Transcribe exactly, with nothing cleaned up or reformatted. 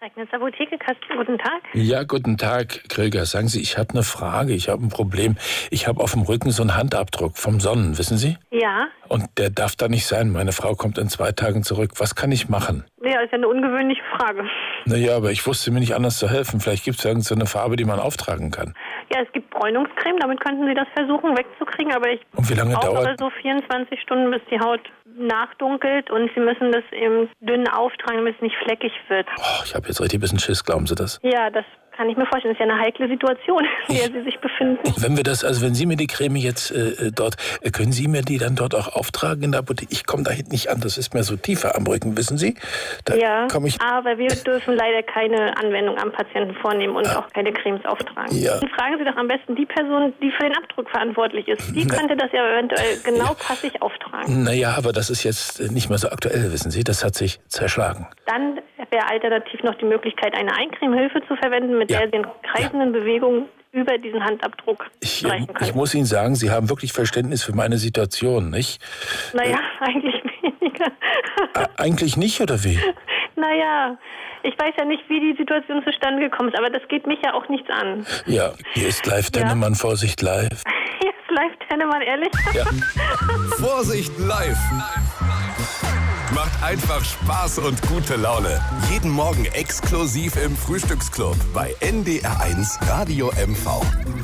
Regnitz Apotheke, Kasten, guten Tag. Ja, guten Tag, Kröger. Sagen Sie, ich habe eine Frage, ich habe ein Problem. Ich habe auf dem Rücken so einen Handabdruck vom Sonnen, wissen Sie? Ja. Und der darf da nicht sein. Meine Frau kommt in zwei Tagen zurück. Was kann ich machen? Ja, ist ja eine ungewöhnliche Frage. Naja, aber ich wusste mir nicht anders zu helfen. Vielleicht gibt es irgend so eine Farbe, die man auftragen kann. Ja, es gibt Bräunungscreme, damit könnten Sie das versuchen wegzukriegen, aber ich Und wie lange brauche dauert? so vierundzwanzig Stunden, bis die Haut nachdunkelt und Sie müssen das eben dünn auftragen, damit es nicht fleckig wird. Oh, ich habe jetzt richtig ein bisschen Schiss, glauben Sie das? Ja, das kann ich mir vorstellen. Das ist ja eine heikle Situation, in der Sie sich befinden. Wenn wir das, also wenn Sie mir die Creme jetzt äh, dort, äh, können Sie mir die dann dort auch auftragen in der Apotheke? Ich komme da hinten nicht an, das ist mir so tiefer am Rücken, wissen Sie? Da Ja, komm ich. aber wir dürfen leider keine Anwendung am Patienten vornehmen und auch keine Cremes auftragen. Ja. Fragen Sie doch am besten die Person, die für den Abdruck verantwortlich ist. Die könnte das ja eventuell genau passig auftragen. Naja, aber das ist jetzt nicht mehr so aktuell, wissen Sie? Das hat sich zerschlagen. Dann wäre alternativ noch die Möglichkeit, eine Eincremehilfe zu verwenden, mit Ja. der Sie in kreisenden Bewegungen über diesen Handabdruck Ich, streichen können. ich muss Ihnen sagen, Sie haben wirklich Verständnis für meine Situation, nicht? Naja, eigentlich weniger. Ä- eigentlich nicht, oder wie? Naja, ich weiß ja nicht, wie die Situation zustande gekommen ist, aber das geht mich ja auch nichts an. Ja, hier ist live Ja. Dennemann, Vorsicht live. Jetzt live Tennemann, ehrlich? Ja. Vorsicht live! Macht einfach Spaß und gute Laune. Jeden Morgen exklusiv im Frühstücksclub bei N D R eins Radio M V.